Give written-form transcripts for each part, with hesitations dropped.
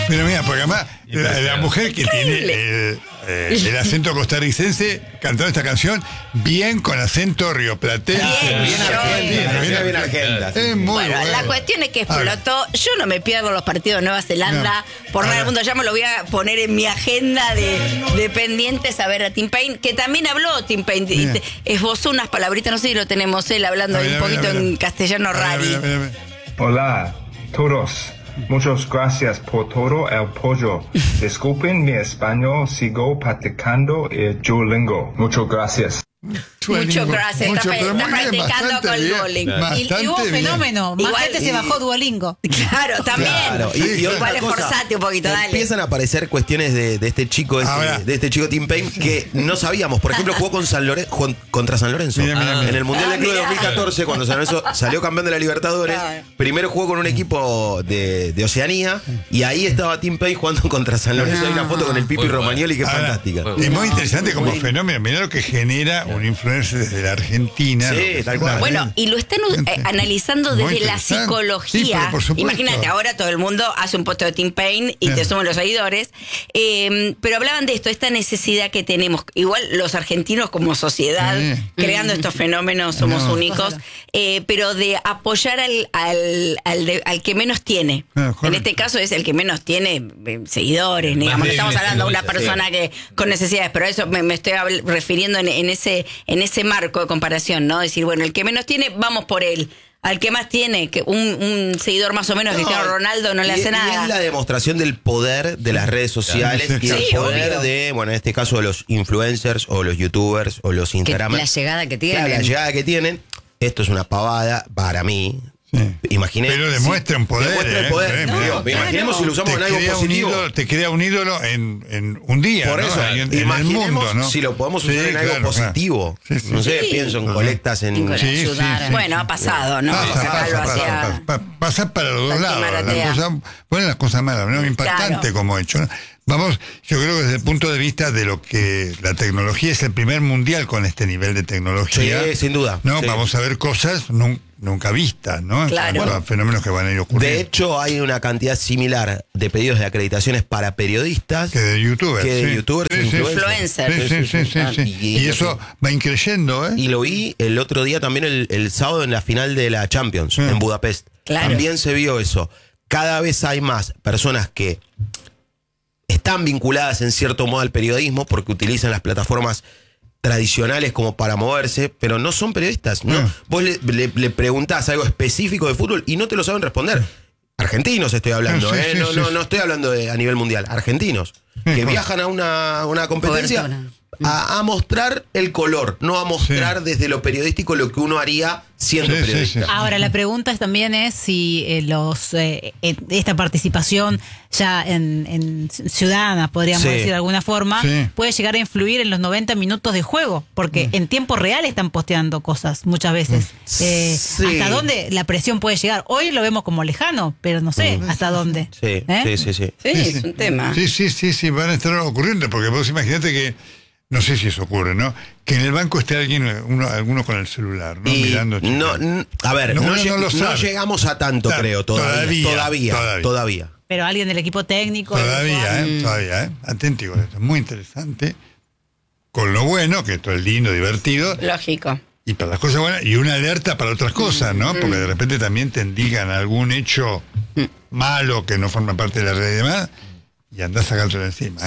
Pero mira, porque además la mujer que tiene el acento costarricense cantando esta canción bien con acento rioplatense. Bien argenta. Es muy bueno, la cuestión es que explotó. Yo no me pierdo los partidos de Nueva Zelanda por nada del mundo. Ya me lo voy a poner en mi agenda de pendientes a ver a Tim Payne, que también habló Tim Payne. Esbozó unas palabritas, no sé si lo tenemos él hablando un poquito en castellano rari. Hola, todos. Muchas gracias por todo el apoyo. Disculpen mi español, sigo practicando el Duolingo. Muchas gracias. Muchas gracias, está practicando con el Duolingo. Y hubo un fenómeno, más gente se bajó Duolingo. Claro, también. Claro. Y igual esforzate un poquito, dale. Empiezan a aparecer cuestiones de este chico, de este chico Tim Payne, que no sabíamos. Por ejemplo, jugó contra San Lorenzo. En el Mundial de Club de 2014, cuando San Lorenzo salió campeón de la Libertadores, primero jugó con un equipo de Oceanía, y ahí estaba Tim Payne jugando contra San Lorenzo. Hay una foto con el Pipi Romagnoli que es fantástica. Es muy interesante como fenómeno. Mirá lo que genera un influencer desde la Argentina. Sí, tal cual. Bueno, y lo están analizando desde la psicología. Sí, imagínate, ahora todo el mundo hace un post de Tim Payne y te suman los seguidores. Pero hablaban de esto, esta necesidad que tenemos. Igual los argentinos como sociedad, creando estos fenómenos, somos únicos. Pero de apoyar al que menos tiene. En este caso es el que menos tiene seguidores, digamos. No estamos hablando de una persona que con necesidades, pero a eso me estoy refiriendo en ese marco de comparación, ¿no? Decir, bueno, el que menos tiene, vamos por él. Al que más tiene, que un seguidor más o menos, Cristiano Ronaldo, no le hace nada. Y es la demostración del poder de las redes sociales y del poder de, bueno, en este caso, de los influencers o los youtubers o los instagramers. La llegada que tienen. Claro, la llegada que tienen. Esto es una pavada para mí. Pero demuestra un poder. Demuestra el poder. Imaginemos si lo usamos en algo positivo. Te crea un ídolo en un día. Por eso, en el mundo, ¿no? Si lo podemos usar en algo positivo. No sé, pienso en colectas, en ayudar. Bueno, ha pasado, ¿no? Pasa para los dos lados. Las cosas malas, ¿no? Impactante como hecho, ¿no? Vamos, yo creo que desde el punto de vista de lo que la tecnología es el primer mundial con este nivel de tecnología. Sí, sin duda. ¿No? Vamos a ver cosas nunca vistas, ¿no? Claro. Bueno, fenómenos que van a ir ocurriendo. De hecho, hay una cantidad similar de pedidos de acreditaciones para periodistas que de youtubers. Influencers. Y eso va increyendo, ¿eh? Y lo vi el otro día también, el sábado, en la final de la Champions, en Budapest. Claro. También se vio eso. Cada vez hay más personas que están vinculadas en cierto modo al periodismo porque utilizan las plataformas tradicionales como para moverse, pero no son periodistas, ¿no? Vos le preguntás algo específico de fútbol y no te lo saben responder. Argentinos estoy hablando, no estoy hablando a nivel mundial. Argentinos que viajan a una competencia a mostrar el color, no a mostrar desde lo periodístico lo que uno haría siendo periodista. Ahora, la pregunta también es si esta participación ya en ciudadana, podríamos decir de alguna forma, puede llegar a influir en los 90 minutos de juego, porque en tiempo real están posteando cosas muchas veces. ¿Hasta dónde la presión puede llegar? Hoy lo vemos como lejano, pero no sé hasta dónde. Sí, es un tema. Sí, van a estar ocurriendo, porque vos imaginate que no sé si eso ocurre, ¿no? Que en el banco esté alguno con el celular, ¿no? Mirando. No llegamos a tanto, creo, todavía. Pero alguien del equipo técnico. Todavía. Aténtico a esto. Muy interesante. Con lo bueno, que esto es lindo, divertido. Lógico. Y para las cosas buenas. Y una alerta para otras cosas, ¿no? Porque de repente también te indican algún hecho malo que no forma parte de la red y demás. Y andás sacándolo encima.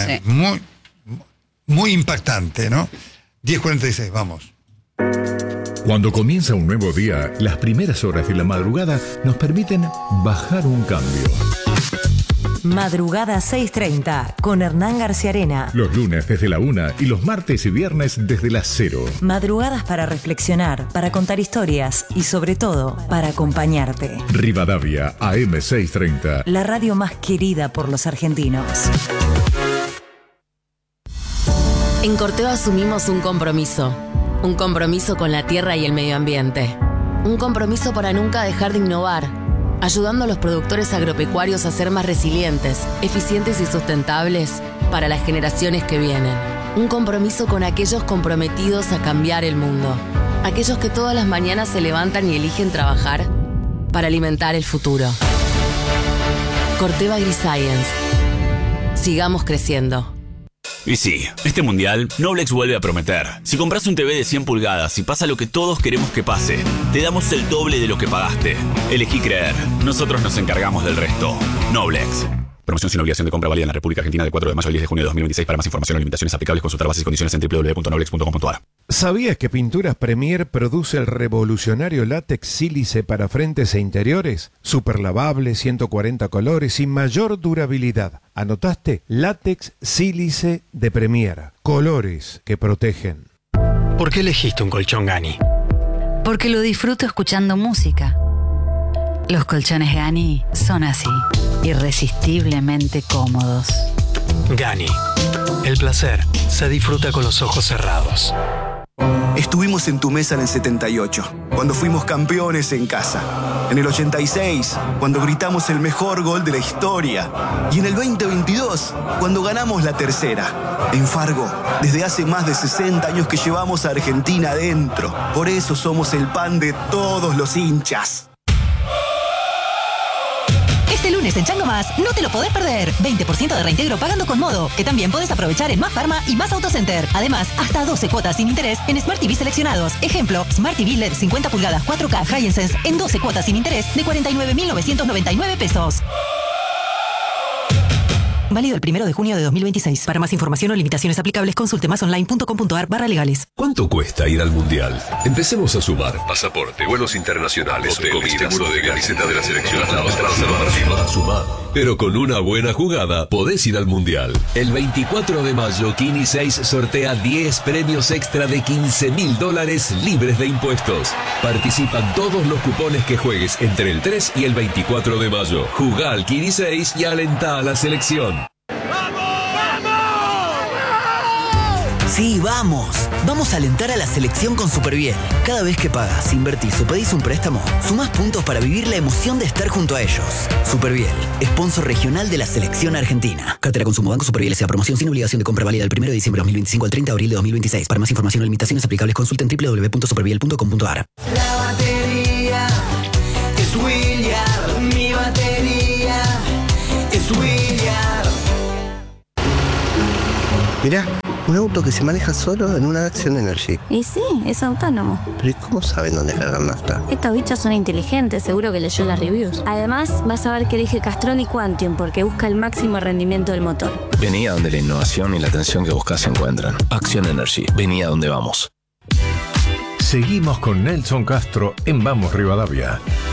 Muy impactante, ¿no? 10:46, vamos. Cuando comienza un nuevo día, las primeras horas de la madrugada nos permiten bajar un cambio. Madrugada 6:30 con Hernán García Arena. Los lunes desde la 1 y los martes y viernes desde las 0. Madrugadas para reflexionar, para contar historias y sobre todo para acompañarte. Rivadavia AM 630. La radio más querida por los argentinos. En Corteva asumimos un compromiso con la tierra y el medio ambiente. Un compromiso para nunca dejar de innovar, ayudando a los productores agropecuarios a ser más resilientes, eficientes y sustentables para las generaciones que vienen. Un compromiso con aquellos comprometidos a cambiar el mundo, aquellos que todas las mañanas se levantan y eligen trabajar para alimentar el futuro. Corteva AgriScience. Sigamos creciendo. Y sí, este mundial, Noblex vuelve a prometer. Si compras un TV de 100 pulgadas y pasa lo que todos queremos que pase, te damos el doble de lo que pagaste. Elegí creer. Nosotros nos encargamos del resto. Noblex. Promoción sin obligación de compra válida en la República Argentina del 4 de mayo al 10 de junio de 2026. Para más información o limitaciones aplicables, consultar bases y condiciones en www.noblex.com.ar. ¿Sabías que Pinturas Premier produce el revolucionario látex sílice para frentes e interiores? Super lavable, 140 colores y mayor durabilidad. ¿Anotaste? Látex sílice de Premier. Colores que protegen. ¿Por qué elegiste un colchón Gani? Porque lo disfruto escuchando música. Los colchones Gani son así, irresistiblemente cómodos. Gani. El placer se disfruta con los ojos cerrados. Estuvimos en tu mesa en el 78, cuando fuimos campeones en casa. En el 86, cuando gritamos el mejor gol de la historia. Y en el 2022, cuando ganamos la tercera. En Fargo, desde hace más de 60 años que llevamos a Argentina adentro. Por eso somos el pan de todos los hinchas. Este lunes en Chango Más, no te lo podés perder. 20% de reintegro pagando con Modo, que también podés aprovechar en Más Pharma y Más Autocenter. Además, hasta 12 cuotas sin interés en Smart TV seleccionados. Ejemplo, Smart TV LED 50 pulgadas 4K Hisense en 12 cuotas sin interés de 49.999 pesos. Válido el 1 de junio de 2026. Para más información o limitaciones aplicables, consulte masonline.com.ar/legales. ¿Cuánto cuesta ir al Mundial? Empecemos a sumar. Pasaporte, vuelos internacionales, comida, seguro de camiseta de la selección. A sumar. Pero con una buena jugada, podés ir al Mundial. El 24 de mayo, Kini 6 sortea 10 premios extra de $15.000 libres de impuestos. Participan todos los cupones que juegues entre el 3 y el 24 de mayo. Jugá al Kini 6 y alentá a la selección. Sí, vamos. Vamos a alentar a la selección con Superviel. Cada vez que pagas, invertís o pedís un préstamo, sumás puntos para vivir la emoción de estar junto a ellos. Superviel, sponsor regional de la selección argentina. Cartera Consumo Banco Superviel S.A. Promoción sin obligación de compra válida del 1 de diciembre de 2025 al 30 de abril de 2026. Para más información o limitaciones aplicables, consulten www.superviel.com.ar. La batería es William. Mi batería es William. Mirá, un auto que se maneja solo en una Action Energy. Y sí, es autónomo. Pero ¿y cómo saben dónde cargar nafta? Estos bichos son inteligentes, seguro que leyó las reviews. Además, vas a ver que elige Castrol y Quantium porque busca el máximo rendimiento del motor. Vení a donde la innovación y la atención que buscas se encuentran. Action Energy, vení a donde vamos. Seguimos con Nelson Castro en Vamos Rivadavia.